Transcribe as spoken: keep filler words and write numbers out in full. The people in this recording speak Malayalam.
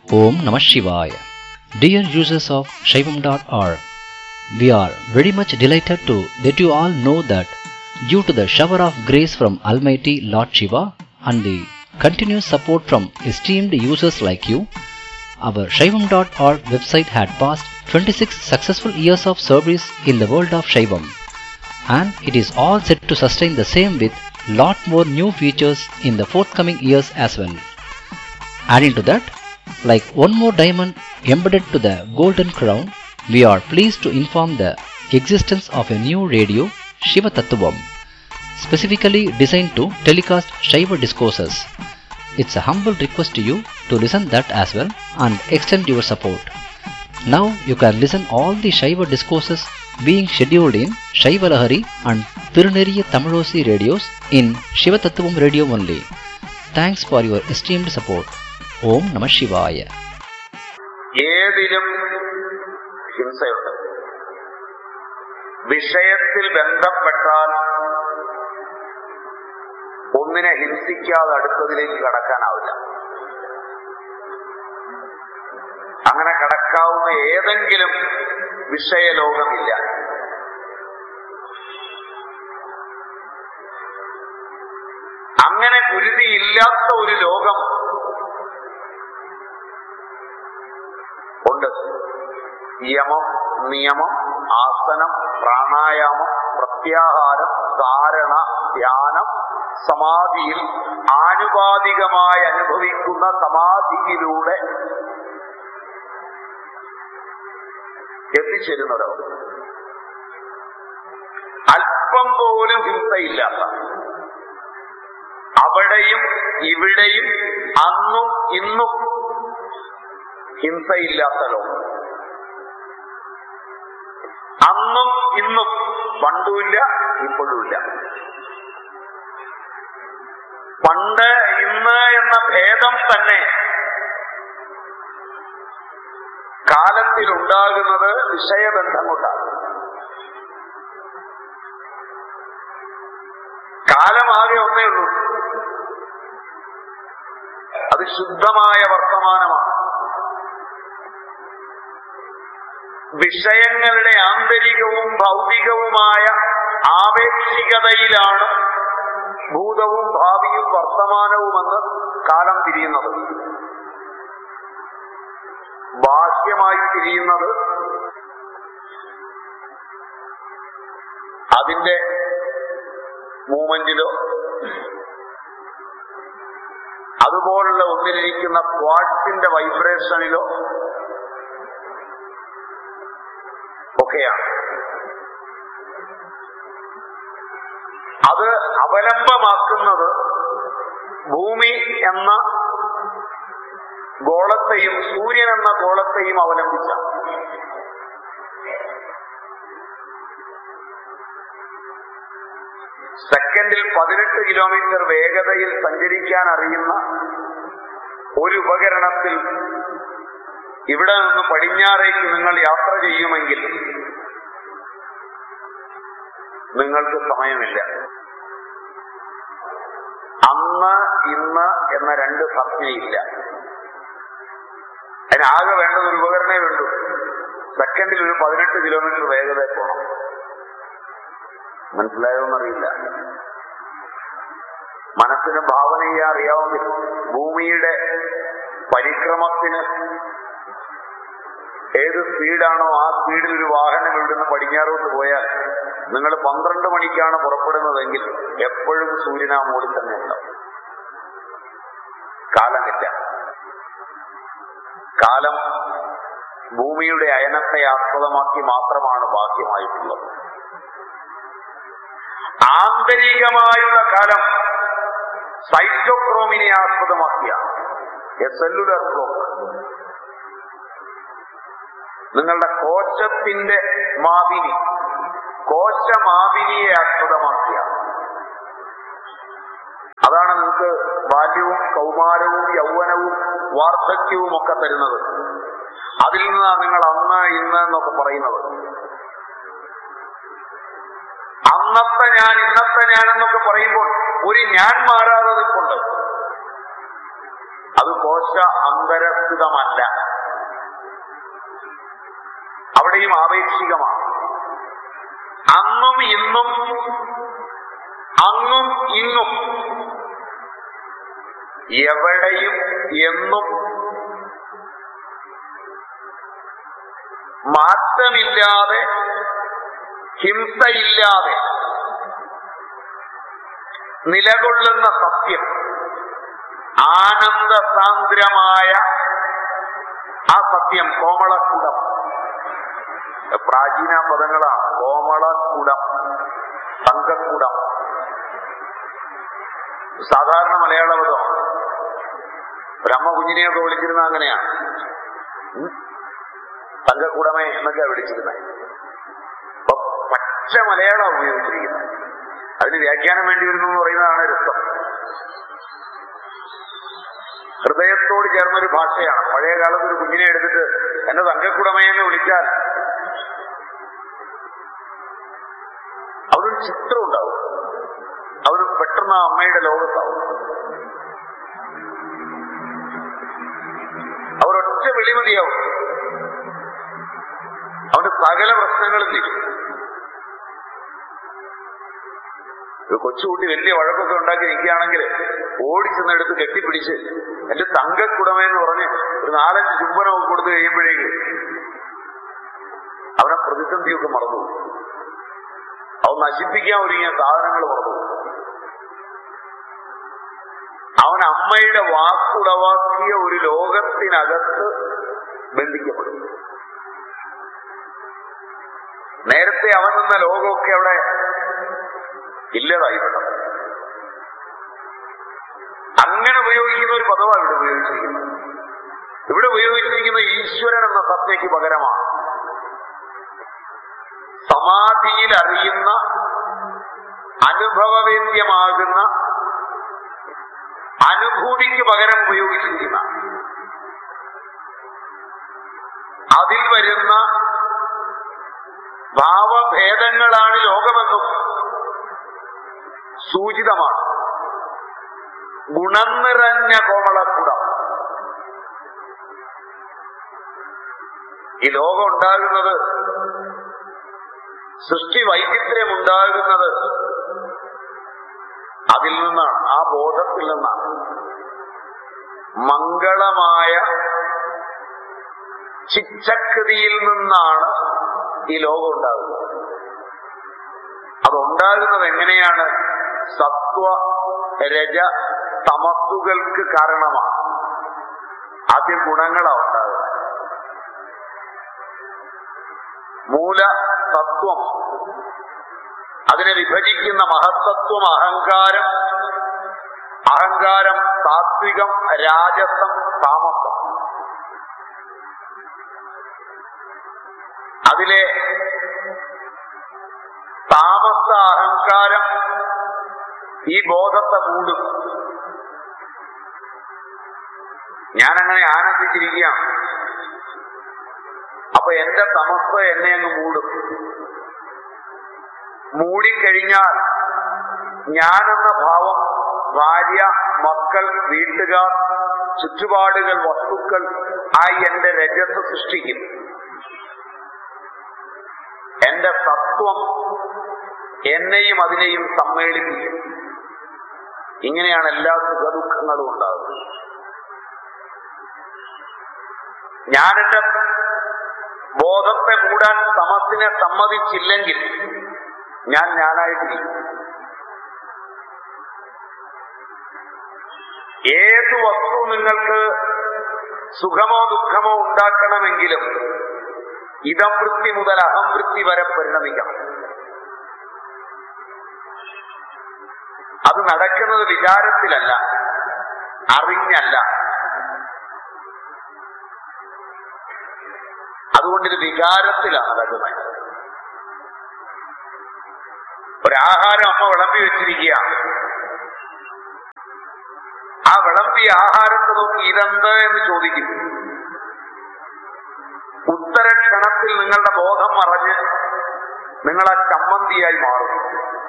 Om Namah Shivaya. Dear users of Shaivam dot org, we are very much delighted to let you all know that due to the shower of grace from Almighty Lord Shiva and the continuous support from esteemed users like you, our Shaivam dot org website had passed twenty-six successful years of service in the world of Shaivam, and it is all set to sustain the same with lot more new features in the forthcoming years as well. Adding to that, like one more diamond embedded to the golden crown, we are pleased to inform the existence of a new radio, Shiva Tattvam, specifically designed to telecast Shaiva discourses. It's a humble request to you to listen that as well and extend your support. Now you can listen all the Shaiva discourses being scheduled in Shaiva Lahari and Tiruneriya Tamilosi radios in Shiva Tattvam radio only. Thanks for your esteemed support. Om Namah Shivaya. ഏതിലും ഹിംസയുണ്ട്. വിഷയത്തിൽ ബന്ധപ്പെട്ടാൽ ഒന്നിനെ ഹിംസിക്കാതെ അടുത്തതിലേക്ക് കടക്കാനാവില്ല. അങ്ങനെ കടക്കാവുന്ന ഏതെങ്കിലും വിഷയലോകമില്ല. അങ്ങനെ കുരുതിയില്ലാത്ത ഒരു ലോകം ഉണ്ട്. യമം, നിയമം, ആസനം, പ്രാണായാമം, പ്രത്യാഹാരം, ധാരണ, ധ്യാനം, സമാധിയിൽ ആനുപാതികമായി അനുഭവിക്കുന്ന സമാധിയിലൂടെ എത്തിച്ചേരുന്നവരോ അല്പം പോലും ഹിംസയില്ലാത്ത, അവിടെയും ഇവിടെയും അന്നും ഇന്നും ഹിംസയില്ലാത്ത ലോകം. അന്നും ഇന്നും, പണ്ടുമില്ല ഇപ്പോഴുമില്ല. പണ്ട് ഇന്ന് എന്ന ഭേദം തന്നെ കാലത്തിലുണ്ടാകുന്നത് വിഷയബന്ധം കൊണ്ടാണ്. കാലമാകെ ഒന്നേ ഉള്ളൂ, അത് ശുദ്ധമായ വർത്തമാനമാണ്. വിഷയങ്ങളുടെ ആന്തരികവും ഭൗതികവുമായ ആപേക്ഷികതയിലാണ് ഭൂതവും ഭാവിയും വർത്തമാനവുമെന്ന് കാലം തിരിയുന്നത്. ബാഹ്യമായി തിരിയുന്നത് അതിന്റെ മൂവ്മെന്റിലോ അതുപോലുള്ള ഒന്നിലിരിക്കുന്ന ക്വാർട്സിന്റെ വൈബ്രേഷനിലോ ഒക്കെയാണ്. അത് അവലംബമാക്കുന്നത് ഭൂമി എന്ന ഗോളത്തെയും സൂര്യൻ എന്ന ഗോളത്തെയും അവലംബിച്ച സെക്കൻഡിൽ പതിനെട്ട് കിലോമീറ്റർ വേഗതയിൽ സഞ്ചരിക്കാൻ അറിയുന്ന ഒരു ഉപകരണത്തിൽ ഇവിടെ നിന്ന് പടിഞ്ഞാറേക്ക് നിങ്ങൾ യാത്ര ചെയ്യുമെങ്കിൽ നിങ്ങൾക്ക് സമയമില്ല. അന്ന് ഇന്ന് എന്ന രണ്ട് സംജ്ഞയില്ല. അതിനാകെ വേണ്ടത് ഒരു ഉപകരണമേ വേണ്ടൂ. സെക്കൻഡിൽ ഒരു പതിനെട്ട് കിലോമീറ്റർ വേഗത പോകണം. മനസ്സിലായോന്നറിയില്ല. മനസ്സിന് ഭാവനയെ അറിയാവുന്ന ഭൂമിയുടെ പരിക്രമത്തിന് ഏത് സ്പീഡാണോ ആ സ്പീഡിൽ ഒരു വാഹനം ഇവിടുന്ന് പടിഞ്ഞാറോട്ട് പോയാൽ നിങ്ങൾ പന്ത്രണ്ട് മണിക്കാണ് പുറപ്പെടുന്നതെങ്കിൽ എപ്പോഴും സൂര്യൻ ആ മൂലം തന്നെ ഉണ്ടാവും. കാലമില്ല. കാലം ഭൂമിയുടെ അയനത്തെ ആസ്പദമാക്കി മാത്രമാണ് ബാഹ്യമായിട്ടുള്ളത്. ആന്തരികമായുള്ള കാലം സൈറ്റോക്രോമിനെ ആസ്പദമാക്കിയ എ സെല്ലുലർ ക്ലോക്ക്. നിങ്ങളുടെ കോശത്തിന്റെ മാവിനി, കോശമാവിനിയെ ആസ്പദമാക്കിയ, അതാണ് നിങ്ങൾക്ക് ബാല്യവും കൗമാരവും യൗവനവും വാർദ്ധക്യവും ഒക്കെ തരുന്നത്. അതിൽ നിന്നാണ് നിങ്ങൾ അന്ന് ഇന്ന് എന്നൊക്കെ പറയുന്നത്. അന്നത്തെ ഞാൻ ഇന്നത്തെ ഞാൻ എന്നൊക്കെ പറയുമ്പോൾ ഒരു ഞാൻ മാറാതെ നിൽപ്പുണ്ട്. അത് കോശ അന്തരസ്ഥിതമല്ല, അവിടെയും ആപേക്ഷികമാണ്. അന്നും ഇന്നും അങ്ങും ഇങ്ങും എവിടെയും എന്നും മാറ്റമില്ലാതെ ഹിംസയില്ലാതെ നിലകൊള്ളുന്ന സത്യം, ആനന്ദസാന്ദ്രമായ ആ സത്യം കോമളക്കുടം. പ്രാചീന പദങ്ങളാണ്. കോമളക്കുടം, തങ്കക്കുടം, സാധാരണ മലയാള പദം. ഒരമ്മ കുഞ്ഞിനെയൊക്കെ വിളിച്ചിരുന്ന അങ്ങനെയാണ്, തങ്കക്കുടമേ എന്നൊക്കെ വിളിച്ചിരുന്നത്. അപ്പൊ പച്ച മലയാളം ഉപയോഗിച്ചിരിക്കുന്നത്. അതിന് വ്യാഖ്യാനം വേണ്ടി വരുന്നു എന്ന് പറയുന്നതാണ് രസം. ഹൃദയത്തോട് ചേർന്നൊരു ഭാഷയാണ്. പഴയ കാലത്ത് ഒരു കുഞ്ഞിനെ എടുത്തിട്ട് എന്നെ തങ്കക്കുടമയെന്ന് വിളിച്ചാൽ അവരൊരു ചിത്രം ഉണ്ടാവും, അവർ പെട്ടെന്ന് ആ അമ്മയുടെ ലോകത്താവും. അവരൊറ്റ വെളിമതിയാവും, അവന്റെ സകല പ്രശ്നങ്ങളും തീരും. ഒരു കൊച്ചുകുട്ടി വലിയ വഴക്കൊക്കെ ഉണ്ടാക്കി നിൽക്കുകയാണെങ്കിൽ ഓടിച്ചെന്നെടുത്ത് കെട്ടിപ്പിടിച്ച് എന്റെ തങ്കക്കുടമയെന്ന് പറഞ്ഞ് ഒരു നാലഞ്ച് ചുംബനമൊക്കെ കൊടുത്തു കഴിയുമ്പോഴേക്ക് അവനെ പ്രതിസന്ധിയൊക്കെ മറന്നു, അവൻ നശിപ്പിക്കാൻ ഒരുങ്ങിയ സാധനങ്ങൾ മറന്നു. അവൻ അമ്മയുടെ വാക്കുളവാക്കിയ ഒരു ലോകത്തിനകത്ത് ബന്ധിക്കപ്പെടും. നേരത്തെ അവൻ നിന്ന ലോകമൊക്കെ അവിടെ ഇല്ലതായി വിടും. അങ്ങനെ ഉപയോഗിക്കുന്ന ഒരു പദമാണ് ഇവിടെ ഉപയോഗിച്ചിരിക്കുന്നത്. ഇവിടെ ഉപയോഗിച്ചിരിക്കുന്ന ഈശ്വരൻ എന്ന സത്തയ്ക്ക് പകരമാണ് സമാധിയിൽ അറിയുന്ന, അനുഭവവേദ്യമാകുന്ന, അനുഭൂതിക്ക് പകരം ഉപയോഗിച്ചിരിക്കുന്ന, അതിൽ വരുന്ന ഭാവഭേദങ്ങളാണ് ലോകമെന്നും സൂചിതമാണ്. ഗുണം നിറഞ്ഞ കോമളക്കുടം. ഈ ലോകം ഉണ്ടാകുന്നത്, സൃഷ്ടി വൈചിത്ര്യം ഉണ്ടാകുന്നത് അതിൽ നിന്നാണ്, ആ ബോധത്തിൽ നിന്നാണ്. മംഗളമായ ചിച്ഛക്തിയിൽ നിന്നാണ് ഈ ലോകം ഉണ്ടാകുന്നത്. അതുണ്ടാകുന്നത് എങ്ങനെയാണ്? സത്വ രജ തമസ്സുകൾക്ക് കാരണമാണ്. ആദ്യം ഗുണങ്ങളാണ് ഉണ്ടാകുന്നത്. മൂല തത്വം, അതിനെ വിഭജിക്കുന്ന മഹത്തത്വം അഹങ്കാരം. അഹങ്കാരം സാത്വികം, രാജസം, താമസം. അതിലെ താമസ അഹങ്കാരം ഈ ബോധത്തെ മൂടും. ഞാനങ്ങനെ ആനന്ദിച്ചിരിക്കുകയാണ്, അപ്പൊ എന്റെ തമസ് എന്നെ അങ്ങ് മൂടും. മൂടിക്കഴിഞ്ഞാൽ ഞാനെന്ന ഭാവം ഭാര്യ, മക്കൾ, വീട്ടുകാർ, ചുറ്റുപാടുകൾ, വസ്തുക്കൾ ആയി എന്റെ രജസ് സൃഷ്ടിക്കും. എന്റെ തത്വം എന്നെയും അതിനെയും സമ്മേളിപ്പിക്കും. ഇങ്ങനെയാണ് എല്ലാ സുഖദുഃഖങ്ങളും ഉണ്ടാകുന്നത്. ഞാനെന്റെ ബോധത്തെ മൂടാൻ തമസിനെ സമ്മതിച്ചില്ലെങ്കിൽ ഞാൻ ഞാനായിട്ടിരിക്കും. ഏതു വസ്തു നിങ്ങൾക്ക് സുഖമോ ദുഃഖമോ ഉണ്ടാക്കണമെങ്കിലും ഇതം വൃത്തി മുതൽ അഹം വൃത്തി വരെ പരിണമിക്കണം. അത് നടക്കുന്നത് വിചാരത്തിലല്ല, അറിഞ്ഞല്ല. അതുകൊണ്ടിത് വികാരത്തിലാണ് നടക്കുന്നത്. ഒരാഹാരം അമ്മ വിളമ്പി വെച്ചിരിക്കുകയാണ്. ആ വിളമ്പിയ ആഹാരത്തെ നോക്കി ഇതെന്ത് എന്ന് ചോദിക്കും. ഉത്തരക്ഷണത്തിൽ നിങ്ങളുടെ ബോധം മറഞ്ഞ് നിങ്ങളെ ചമ്മന്തിയായി മാറും.